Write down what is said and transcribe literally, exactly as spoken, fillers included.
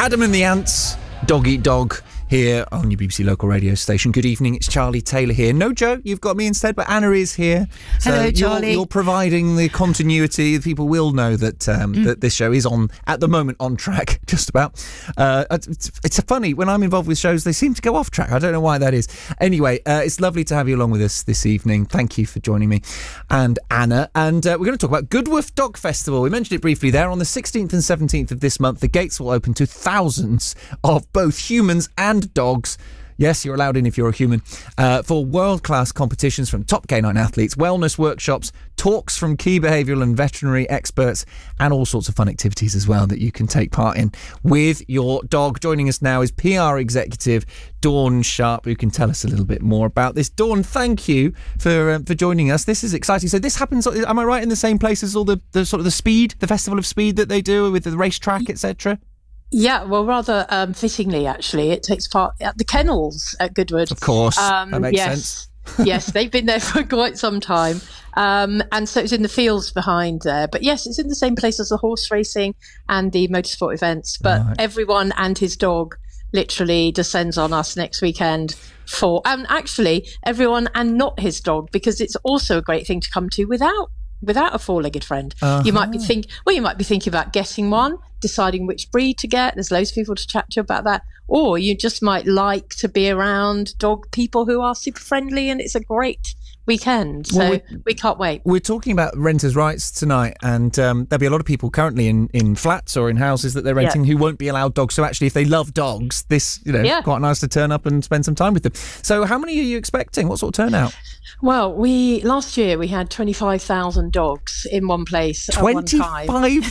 Adam and the Ants, Dog Eat Dog, here on your B B C local radio station. Good evening, it's Charlie Taylor here. No, Joe, you've got me instead, but Anna is here. So Hello, Charlie. You're, you're providing the continuity. People will know that um, mm. that this show is on, at the moment, on track, just about. Uh, it's, it's funny, when I'm involved with shows, they seem to go off track. I don't know why that is. Anyway, uh, it's lovely to have you along with us this evening. Thank you for joining me and Anna. And uh, we're going to talk about Goodwoof Dog Festival. We mentioned it briefly there. On the sixteenth and seventeenth of this month, the gates will open to thousands of both humans and dogs. Yes, you're allowed in if you're a human, uh, for world-class competitions from top canine athletes, wellness workshops, talks from key behavioural and veterinary experts, and all sorts of fun activities as well that you can take part in with your dog. Joining us now is P R executive Dawn Sharp, who can tell us a little bit more about this. Dawn, thank you for um, for joining us. This is exciting. So this happens, am I right, in the same place as all the, the sort of the speed, the Festival of Speed that they do with the racetrack, et cetera? Yeah, well, rather um, fittingly, actually, it takes part at the kennels at Goodwood. Of course, um, that makes yes, sense. Yes, they've been there for quite some time. Um, and so it's in the fields behind there. But yes, it's in the same place as the horse racing and the motorsport events. But right. Everyone and his dog literally descends on us next weekend for, and actually everyone and not his dog, because it's also a great thing to come to without without a four-legged friend. Uh-huh. You might be think, well, you might be thinking about getting one, deciding which breed to get. There's loads of people to chat to about that. Or you just might like to be around dog people who are super friendly, and it's a great weekend. So well, we, we can't wait. We're talking about renters' rights tonight, and um, there'll be a lot of people currently in, in flats or in houses that they're renting yeah. who won't be allowed dogs. So actually, if they love dogs, this, you know, yeah. quite nice to turn up and spend some time with them. So how many are you expecting? What sort of turnout? Well, we last year we had twenty-five thousand dogs in one place at one time. twenty-five